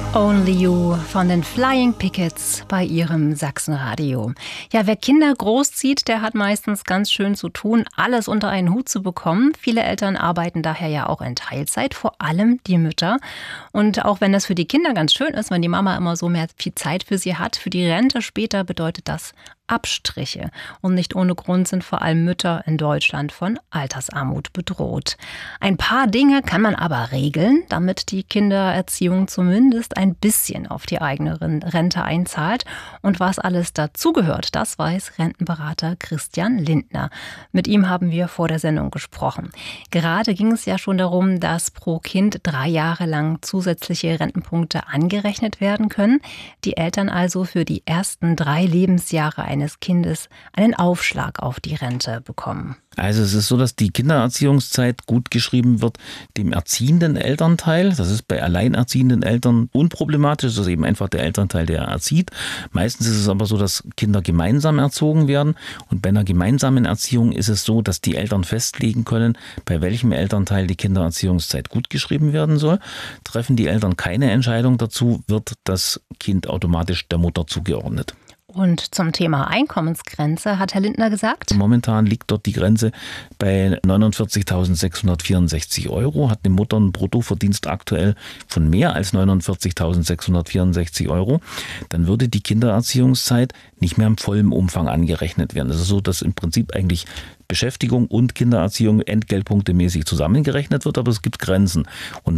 Only You von den Flying Pickets bei ihrem Sachsenradio. Ja, wer Kinder großzieht, der hat meistens ganz schön zu tun, alles unter einen Hut zu bekommen. Viele Eltern arbeiten daher ja auch in Teilzeit, vor allem die Mütter. Und auch wenn das für die Kinder ganz schön ist, wenn die Mama immer so viel Zeit für sie hat, für die Rente später bedeutet das Abstriche. Und nicht ohne Grund sind vor allem Mütter in Deutschland von Altersarmut bedroht. Ein paar Dinge kann man aber regeln, damit die Kindererziehung zumindest ein bisschen auf die eigene Rente einzahlt. Und was alles dazugehört, das weiß Rentenberater Christian Lindner. Mit ihm haben wir vor der Sendung gesprochen. Gerade ging es ja schon darum, dass pro Kind 3 Jahre lang zusätzliche Rentenpunkte angerechnet werden können. Die Eltern also für die ersten 3 Lebensjahre eines Kindes einen Aufschlag auf die Rente bekommen. Also es ist so, dass die Kindererziehungszeit gut geschrieben wird dem erziehenden Elternteil. Das ist bei alleinerziehenden Eltern unproblematisch. Das ist eben einfach der Elternteil, der erzieht. Meistens ist es aber so, dass Kinder gemeinsam erzogen werden. Und bei einer gemeinsamen Erziehung ist es so, dass die Eltern festlegen können, bei welchem Elternteil die Kindererziehungszeit gut geschrieben werden soll. Treffen die Eltern keine Entscheidung dazu, wird das Kind automatisch der Mutter zugeordnet. Und zum Thema Einkommensgrenze hat Herr Lindner gesagt? Momentan liegt dort die Grenze bei 49.664 €. Hat eine Mutter einen Bruttoverdienst aktuell von mehr als 49.664 €, dann würde die Kindererziehungszeit nicht mehr im vollen Umfang angerechnet werden. Es ist so, dass im Prinzip eigentlich Beschäftigung und Kindererziehung entgeltpunktemäßig zusammengerechnet wird, aber es gibt Grenzen. Und